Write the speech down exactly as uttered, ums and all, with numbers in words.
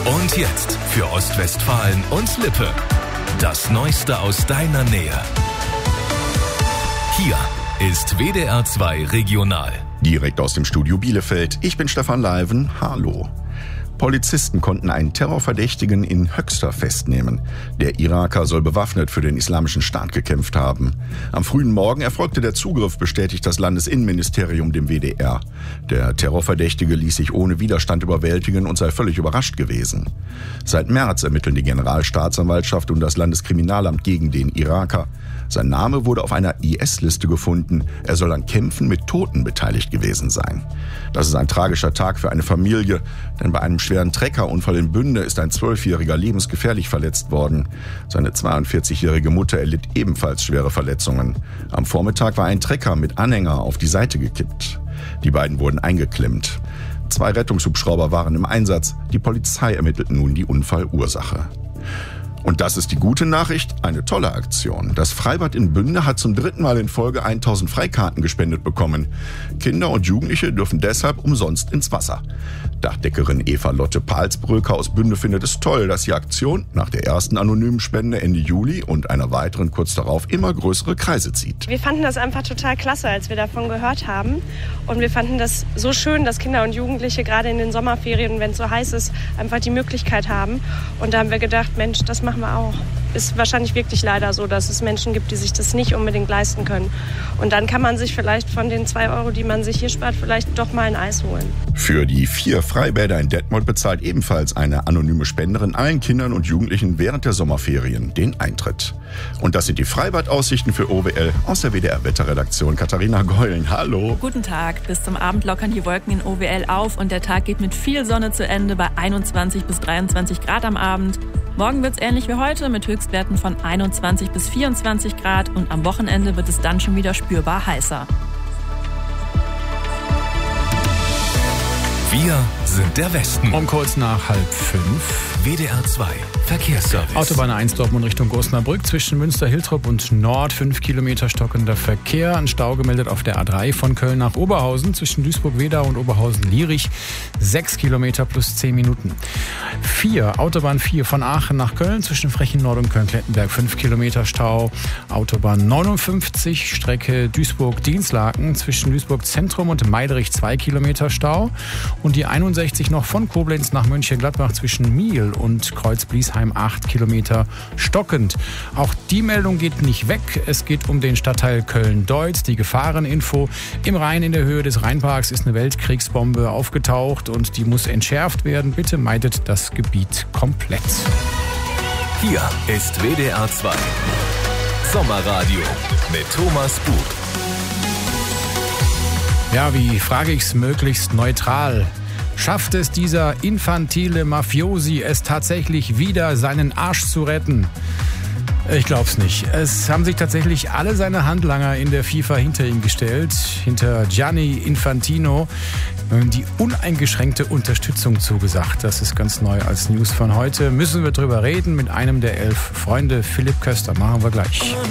Und jetzt für Ostwestfalen und Lippe. Das Neueste aus deiner Nähe. Hier ist W D R zwei Regional. Direkt aus dem Studio Bielefeld. Ich bin Stefan Leiven. Hallo. Polizisten konnten einen Terrorverdächtigen in Höxter festnehmen. Der Iraker soll bewaffnet für den Islamischen Staat gekämpft haben. Am frühen Morgen erfolgte der Zugriff, bestätigt das Landesinnenministerium dem W D R. Der Terrorverdächtige ließ sich ohne Widerstand überwältigen und sei völlig überrascht gewesen. Seit März ermitteln die Generalstaatsanwaltschaft und das Landeskriminalamt gegen den Iraker. Sein Name wurde auf einer I S-Liste gefunden. Er soll an Kämpfen mit Toten beteiligt gewesen sein. Das ist ein tragischer Tag für eine Familie, denn bei einem schweren Treckerunfall in Bünde ist ein Zwölfjähriger lebensgefährlich verletzt worden. Seine zweiundvierzigjährige Mutter erlitt ebenfalls schwere Verletzungen. Am Vormittag war ein Trecker mit Anhänger auf die Seite gekippt. Die beiden wurden eingeklemmt. Zwei Rettungshubschrauber waren im Einsatz. Die Polizei ermittelt nun die Unfallursache. Und das ist die gute Nachricht, eine tolle Aktion. Das Freibad in Bünde hat zum dritten Mal in Folge tausend Freikarten gespendet bekommen. Kinder und Jugendliche dürfen deshalb umsonst ins Wasser. Dachdeckerin Eva Lotte Palsbröker aus Bünde findet es toll, dass die Aktion nach der ersten anonymen Spende Ende Juli und einer weiteren kurz darauf immer größere Kreise zieht. Wir fanden das einfach total klasse, als wir davon gehört haben. Und wir fanden das so schön, dass Kinder und Jugendliche gerade in den Sommerferien, wenn es so heiß ist, einfach die Möglichkeit haben. Und da haben wir gedacht, Mensch, das machen wir auch. Ist wahrscheinlich wirklich leider so, dass es Menschen gibt, die sich das nicht unbedingt leisten können. Und dann kann man sich vielleicht von den zwei Euro, die man sich hier spart, vielleicht doch mal ein Eis holen. Für die vier Freibäder in Detmold bezahlt ebenfalls eine anonyme Spenderin allen Kindern und Jugendlichen während der Sommerferien den Eintritt. Und das sind die Freibadaussichten für O W L aus der W D R-Wetterredaktion. Katharina Geulen, hallo. Guten Tag. Bis zum Abend lockern die Wolken in O W L auf und der Tag geht mit viel Sonne zu Ende bei einundzwanzig bis dreiundzwanzig Grad am Abend. Morgen wird es ähnlich wie heute mit Höchstwerten von einundzwanzig bis vierundzwanzig Grad und am Wochenende wird es dann schon wieder spürbar heißer. Wir sind der Westen. Um kurz nach halb fünf. W D R zwei Verkehrsservice. Autobahn eins Dortmund Richtung Osnabrück zwischen Münster-Hiltrop und Nord. fünf Kilometer stockender Verkehr. Ein Stau gemeldet auf der A drei von Köln nach Oberhausen zwischen Duisburg-Wedau und Oberhausen-Lierich. sechs Kilometer plus zehn Minuten. vier. Autobahn vier von Aachen nach Köln zwischen Frechen-Nord und Köln-Klettenberg. fünf Kilometer Stau. Autobahn neunundfünfzig Strecke Duisburg-Dienstlaken zwischen Duisburg-Zentrum und Meiderich. zwei Kilometer Stau. Und die einundsechzig noch von Koblenz nach Mönchengladbach zwischen Miel und Kreuz-Bliesheim acht Kilometer stockend. Auch die Meldung geht nicht weg. Es geht um den Stadtteil Köln-Deutz. Die Gefahreninfo. Im Rhein in der Höhe des Rheinparks ist eine Weltkriegsbombe aufgetaucht und die muss entschärft werden. Bitte meidet das Gebiet komplett. Hier ist W D R zwei Sommerradio mit Thomas Buch. Ja, wie frage ich's möglichst neutral? Schafft es dieser infantile Mafiosi, es tatsächlich wieder seinen Arsch zu retten? Ich glaub's nicht. Es haben sich tatsächlich alle seine Handlanger in der FIFA hinter ihn gestellt, hinter Gianni Infantino, die uneingeschränkte Unterstützung zugesagt. Das ist ganz neu als News von heute. Müssen wir drüber reden mit einem der elf Freunde, Philipp Köster. Machen wir gleich.